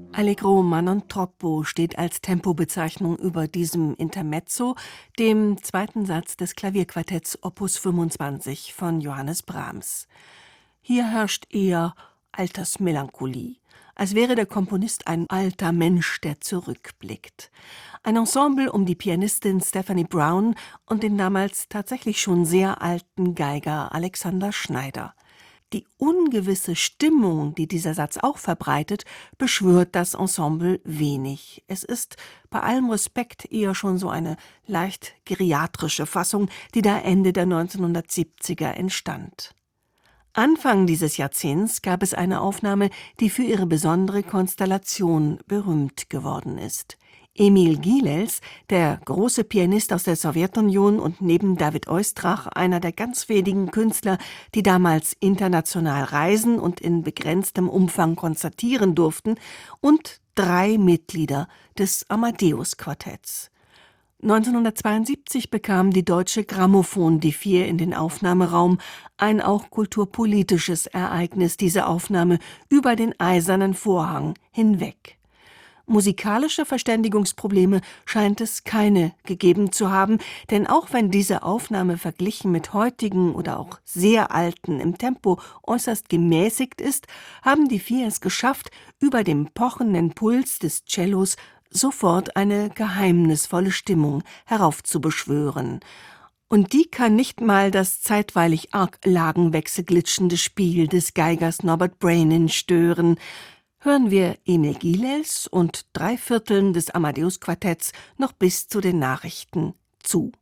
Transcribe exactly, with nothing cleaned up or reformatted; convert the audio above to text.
Allegro ma non troppo steht als Tempobezeichnung über diesem Intermezzo, dem zweiten Satz des Klavierquartetts Opus fünfundzwanzig von Johannes Brahms. Hier herrscht eher Altersmelancholie, als wäre der Komponist ein alter Mensch, der zurückblickt. Ein Ensemble um die Pianistin Stephanie Brown und den damals tatsächlich schon sehr alten Geiger Alexander Schneider. Die ungewisse Stimmung, die dieser Satz auch verbreitet, beschwört das Ensemble wenig. Es ist bei allem Respekt eher schon so eine leicht geriatrische Fassung, die da Ende der neunzehnhundertsiebziger entstand. Anfang dieses Jahrzehnts gab es eine Aufnahme, die für ihre besondere Konstellation berühmt geworden ist. Emil Gilels, der große Pianist aus der Sowjetunion und neben David Oistrakh einer der ganz wenigen Künstler, die damals international reisen und in begrenztem Umfang konzertieren durften, und drei Mitglieder des Amadeus-Quartetts. neunzehnhundertzweiundsiebzig bekam die Deutsche Grammophon die vier in den Aufnahmeraum, ein auch kulturpolitisches Ereignis, diese Aufnahme über den eisernen Vorhang hinweg. Musikalische Verständigungsprobleme scheint es keine gegeben zu haben, denn auch wenn diese Aufnahme verglichen mit heutigen oder auch sehr alten im Tempo äußerst gemäßigt ist, haben die vier es geschafft, über dem pochenden Puls des Cellos sofort eine geheimnisvolle Stimmung heraufzubeschwören. Und die kann nicht mal das zeitweilig arg lagenwechselglitschende Spiel des Geigers Norbert Brainin stören. Hören wir Emil Gilels und drei Vierteln des Amadeus-Quartetts noch bis zu den Nachrichten zu.